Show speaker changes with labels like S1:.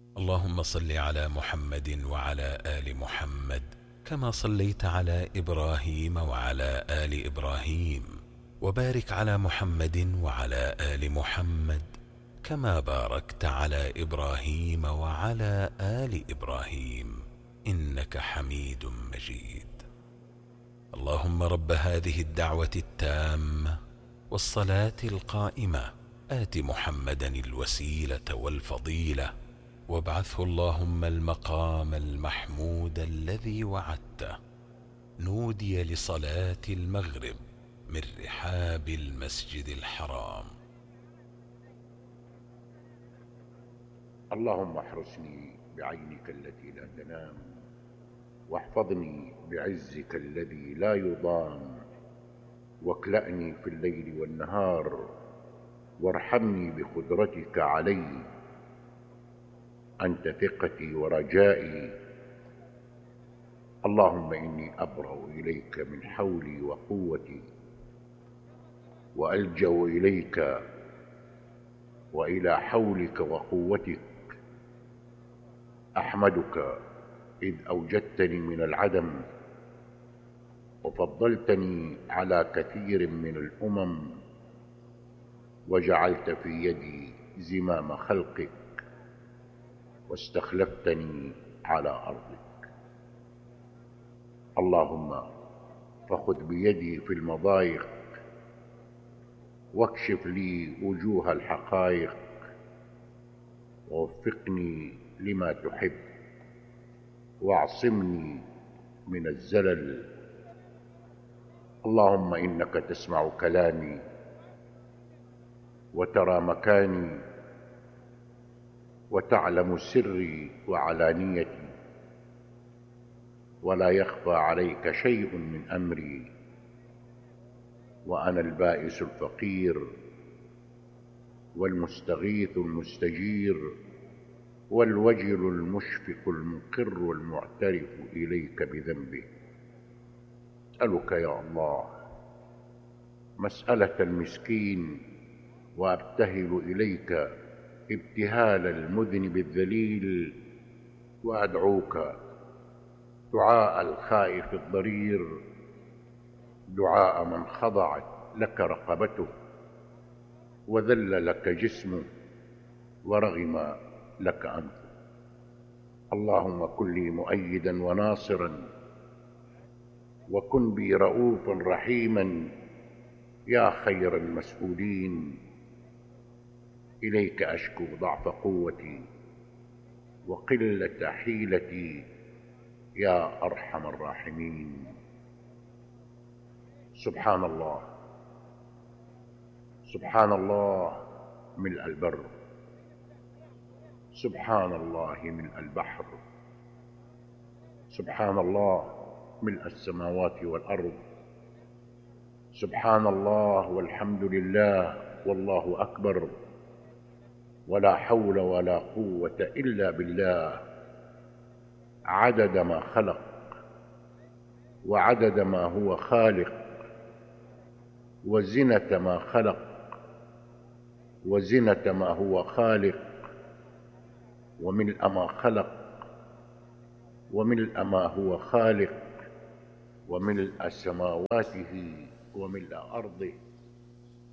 S1: اللهم صل على محمد وعلى آل محمد كما صليت على إبراهيم وعلى آل إبراهيم، وبارك على محمد وعلى آل محمد كما باركت على إبراهيم وعلى آل إبراهيم إنك حميد مجيد. اللهم رب هذه الدعوة التامة والصلاة القائمة آت محمدا الوسيلة والفضيلة وابعثه اللهم المقام المحمود الذي وعدته. نودي لصلاة المغرب من رحاب المسجد الحرام.
S2: اللهم احرسني بعينك التي لا تنام، واحفظني بعزك الذي لا يضام، واكلأني في الليل والنهار، وارحمني بقدرتك علي. أنت ثقتي ورجائي. اللهم إني أبرأ إليك من حولي وقوتي، وألجأ إليك وإلى حولك وقوتك. أحمدك إذ أوجدتني من العدم، وفضلتني على كثير من الأمم، وجعلت في يدي زمام خلقك، واستخلفتني على أرضك. اللهم فخذ بيدي في المضايق، واكشف لي وجوه الحقائق، ووفقني لما تحب، واعصمني من الزلل. اللهم إنك تسمع كلامي وترى مكاني، وتعلم سري وعلانيتي، ولا يخفى عليك شيء من أمري. وأنا البائس الفقير، والمستغيث المستجير، والوجل المشفق المقر المعترف إليك بذنبه. أسألك يا الله مسألة المسكين، وأبتهل إليك ابتهال المذنب الذليل، وأدعوك دعاء الخائف الضرير، دعاء من خضعت لك رقبته، وذل لك جسمه، ورغم لك أنفه. اللهم كن لي مؤيدا وناصرا، وكن بي رؤوفا رحيما يا خير المسؤولين. إليك أشكو ضعف قوتي وقلة حيلتي يا أرحم الراحمين. سبحان الله، سبحان الله ملء البر، سبحان الله ملء البحر، سبحان الله ملء السماوات والأرض، سبحان الله والحمد لله والله أكبر، ولا حول ولا قوة إلا بالله. عدد ما خلق، وعدد ما هو خالق، وزنة ما خلق، وزنة ما هو خالق، وملء ما خلق، وملء ما هو خالق، وملء سماواته وملء أرضه.